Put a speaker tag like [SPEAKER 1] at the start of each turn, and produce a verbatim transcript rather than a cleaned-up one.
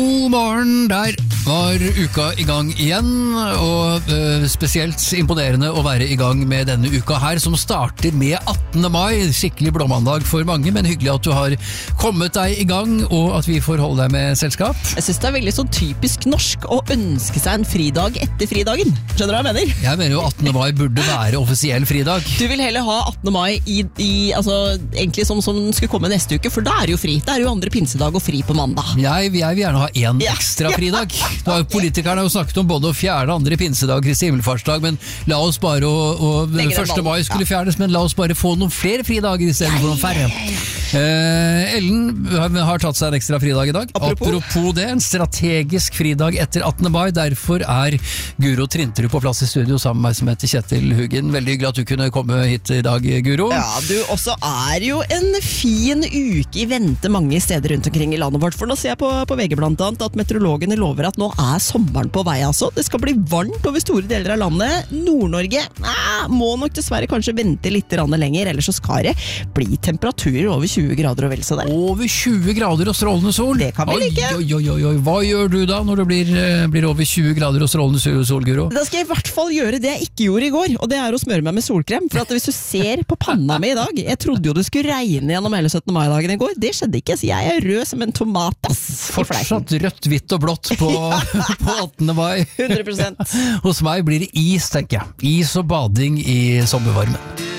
[SPEAKER 1] God morgen, der var uka i gang igjen, og uh, spesielt imponerende å være i gang med denne uka her, som starter med attende mai, skikkelig blåmandag for mange, men hyggelig at du har kommet deg i gang, og at vi får holde deg med selskap.
[SPEAKER 2] Jeg synes det er veldig sånn typisk norsk å ønske seg en fridag etter fridagen. Skjønner du hva jeg mener?
[SPEAKER 1] Jeg mener jo attende mai burde være offisiell fridag.
[SPEAKER 2] Du vil heller ha attende mai i, i altså, egentlig som, som den skulle komme neste uke, for da er det jo fri. Da er det jo andre pinsedag og fri på mandag.
[SPEAKER 1] Jeg, jeg vil gjerne ha en
[SPEAKER 2] Ja.
[SPEAKER 1] ekstra fridag. Nå har jo politikerne jo snakket om både å fjerne andre pinsedag, Kristi himmelfartsdag, men la oss bare, og, og
[SPEAKER 2] Legge den
[SPEAKER 1] første mai
[SPEAKER 2] ballen,
[SPEAKER 1] skulle
[SPEAKER 2] ja.
[SPEAKER 1] fjernes, men la oss bare få noen flere fridager i stedet for noen færre. Eh, Ellen har, har tatt seg en ekstra fridag i dag.
[SPEAKER 2] Apropos.
[SPEAKER 1] Apropos det, en strategisk fridag etter attende mai, derfor er Guro Trinterud på plass i studio sammen med meg som heter Kjetil Huggen. Veldig hyggelig at du kunne komme hit i dag, Guro.
[SPEAKER 2] Ja, du også er jo en fin uke i vente mange steder rundt omkring i landet vårt, for nå ser jeg på, på V G blant annet at meteorologene lover at nå er sommeren på vei, altså. Det skal bli varmt over store deler av landet. Nord-Norge eh, må nok dessverre kanskje vente litt lenger, ellers så skal det bli temperaturer over tjue grader og vel så der.
[SPEAKER 1] Over tjue grader og strålende sol.
[SPEAKER 2] Det kan vi like.
[SPEAKER 1] Oi, oi, oi, oi. Hva gjør du da når det blir, blir over tjue grader og strålende sol, Guro?
[SPEAKER 2] Da skal jeg i hvert fall gjøre det jeg ikke gjorde i går, og det er å smøre meg med solkrem. For at hvis du ser på panna mi i dag, jeg trodde jo det skulle regne gjennom hele syttende mai-dagen i går. Det skjedde ikke, så jeg er rød som en tomat, ass.
[SPEAKER 1] Fortsatt rødt, hvitt og blått på, på attende mai.
[SPEAKER 2] hundre prosent.
[SPEAKER 1] Hos meg blir det is, tenker jeg. Is og bading i sommervarmen.